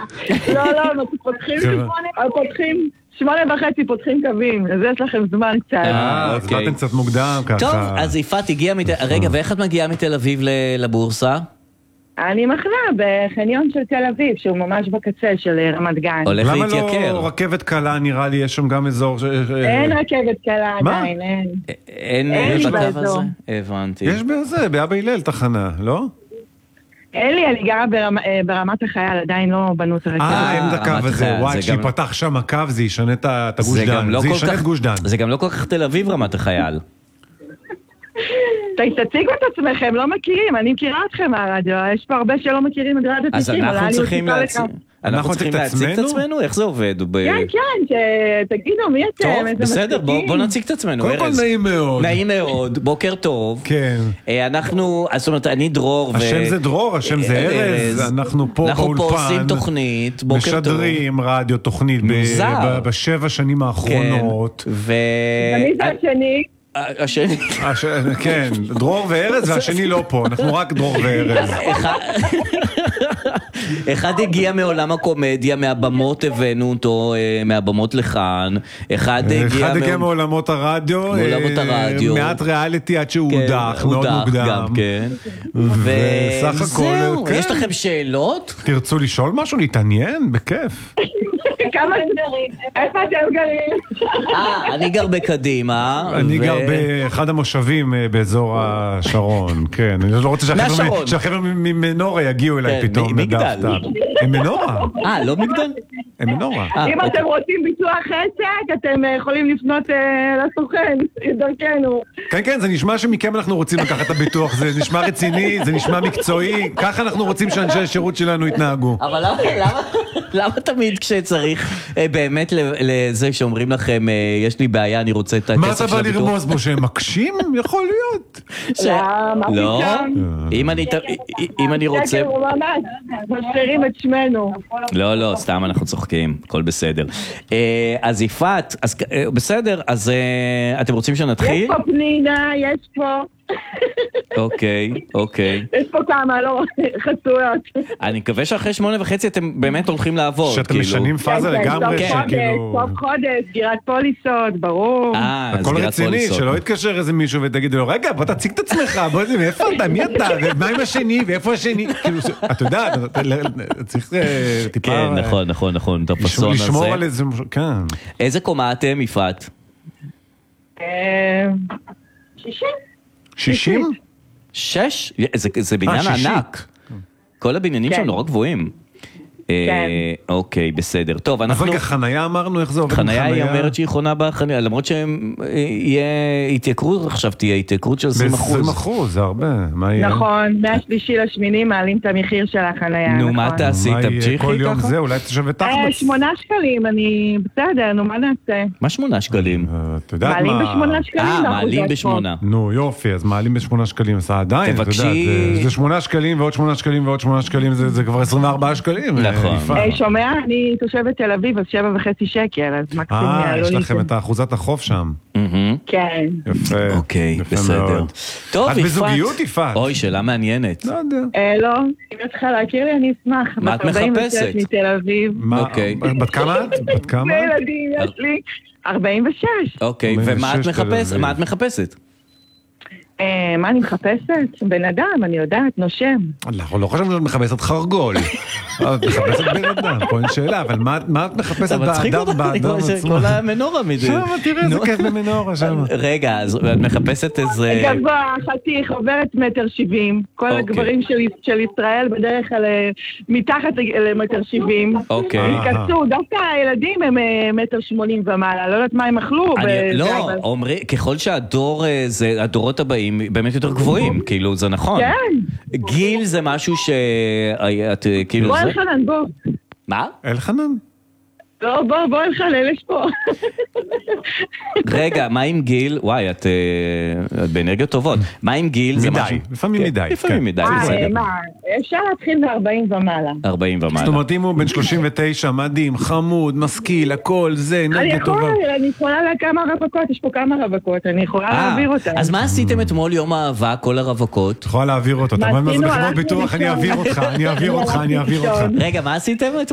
לא, פותחים 8:30 פותחים קווים, אז יש לכם זמן קצת. אז באתם קצת מוקדם ככה. טוב, אז יפעת הגיעה רגע, ואיך את מגיעה מתל אביב לבורסה? אני מחנה בחניון של תל אביב, שהוא ממש בקצה של רמת גן. הולך למה להתייקר. לא רכבת קלה, נראה לי, יש שם גם אזור... אין רכבת קלה עדיין, אין. אין בקו הזה? הבנתי. יש בזה, באבא הלל תחנה, לא? אין לי, אני גרה ברמת החייל, עדיין לא בנו את הרכבת. אין את הקו הזה, וואי, כשיפתח שם הקו זה ישנה את הגוש דן, זה ישנה את גוש דן. זה גם לא כל כך תל אביב רמת החייל. תציגו את עצמכם, לא מכירים, אני מכירה אתכם מהרדיו, יש פה הרבה שלא מכירים את רדיו 90. אז אנחנו צריכים להציג את עצמנו? איך זה עובד? כן, תגידו מי אתם, טוב, בסדר, בוא נציג את עצמנו. קודם כל נעים מאוד. נעים מאוד, בוקר טוב. כן. אנחנו, זאת אומרת, אני דרור. השם זה דרור, השם זה ארז, אנחנו פה באולפן. אנחנו פה עושים תוכנית, בוקר טוב. משדרים רדיו תוכנית בשבע שנים האחרונות. ומי זה השני? כן, דרור וארז והשני לא פה, אנחנו רק דרור וארז. אחד הגיע מעולם הקומדיה, מהבמות הבאנו אותו, מהבמות לכאן. אחד הגיע מעולמות הרדיו, מעט ריאליטי עד שהוא הודח, מאוד מוקדם. וסך הכל, יש לכם שאלות? תרצו לשאול משהו? להתעניין? בכיף. כמה גרים? איפה אתם גרים? אני גר בקדימה. אני גר באחד המושבים באזור השרון, כן. אני לא רוצה שהחבר'ה ממנורה יגיעו אליי פתאום. מגדל. הם מנורה. לא מגדל? הם מנורה. אם אתם רוצים ביטוח חצק, אתם יכולים לפנות לסוכן, דרכנו. כן, זה נשמע שמכם אנחנו רוצים לקחת את הביטוח, זה נשמע רציני, זה נשמע מקצועי, ככה אנחנו רוצים שאנשי השירות שלנו יתנהגו. אבל למה תמיד כשצריך באמת לזה שאומרים לכם, יש לי בעיה, אני רוצה את הכסף של הביטוח? מה אתה בא לרמוז בו, שהם מקשים? יכול להיות. לא, אם אני רוצה... שקר וממש, משאירים את שמנו. לא, סתם אנחנו צוחקים, הכל בסדר. אז יפעת, בסדר, אז אתם רוצים שנתחיל? יש פה פנינה, יש פה... אוקיי. יש פה כמה, לא חצויות. אני מקווה שאחרי 8:30 אתם באמת הולכים לעבוד. שאתם משנים פאזה לגמרי. סוף חודש, סגירת פוליסות, ברור. הכל רציני, שלא יתקשר איזה מישהו ותגיד לו, רגע, בוא תציג את עצמך, מאיפה אתה, מי אתה, ומה עם השני, ואיפה השני? כאילו, אתה יודע, צריך טיפה... כן, נכון, את הפסון הזה. לשמור על איזה... כן. איזה קומה אתם, יפעת? 60. 60? 6? זה בניין ענק. כל הבניינים שם נורא גבוהים. אוקיי, בסדר. טוב, אנחנו... אבל חנייה אמרנו, איך זה עובד? חנייה היא אומרת שהיא חונה בחנייה, למרות שיהיה התייקרות, עכשיו תהיה התייקרות של 20%. ב-20%, זה הרבה. נכון, מהשלישי לשמיני מעלים את המחיר של החנייה. נו, מה תעשי? תמשיכי ככה? כל יום זה, אולי תשווה תחת. 8 שקלים, אני... בסדר, נו, מה נעשה? מה 8 שקלים? מעלים ב8 שקלים. מעלים ב8. נו, יופי, אז מעלים ב8 שקלים, אז עדיין, זה 8 שקלים ועוד 8 שקלים ועוד 8 שקלים, זה כבר 24 שקלים. נכון. שומע, אני תושבת תל אביב, אז 7.5 שקל, אז מקסימום יעלו לי. יש לכם את האחוזת החוף שם. כן. יפה. אוקיי, בסדר. טוב, את בזוגיות, יפעת? אוי, שאלה מעניינת. לא יודע. לא, אם את צריכה להכיר לי, אני אשמח. מה את מחפשת? מתל אביב. אוקיי. בת כמה את? בת כמה? ילדים, יש לי 46. אוקיי, ומה את מחפשת? מה אני מחפשת? בן אדם, אני יודעת, נושם. אנחנו לא חושבים שאת מחפשת חרגול. את מחפשת בן אדם, פה אין שאלה, אבל מה את מחפשת באדם עצמו? כל המנורה מדי. שם, תראה איזה כיף במנורה שם. רגע, אז את מחפשת איזה... גבוה, חתיך, עוברת 1.70 מטר. כל הגברים של ישראל בדרך כלל מתחת ל1.70 מטר. קצו, דווקא הילדים הם 1.80 מטר ומעלה, לא יודעת מה הם אכלו. לא, ככל שהדורות הבאים באמת יותר גבוהים, כאילו זה נכון. כן. גיל זה משהו שאת כאילו... בוא אלחנן, בוא. מה? אלחנן? לא, בוא אלחנן, יש פה. רגע, מה עם גיל? וואי, את באנרגיות טובות. מה עם גיל? מדי, לפעמים מדי. לפעמים מדי, בסדר. אפשר להתחיל ב40 ומעלה. 40 ומעלה. זאת אומרת, אם הוא בן 39, מדהים, חמוד, משכיל, הכל, זה, אנרגיה טובה. אני יכולה לכמה רווקות, יש פה כמה רווקות, אני יכולה להעביר אותן. אז מה עשיתם אתמול יום האהבה, כל הרווקות? יכולה להעביר אותו, אתה אומר מה זה בחברות ביטוח, אני אעביר אותך. רגע, מה עשיתם?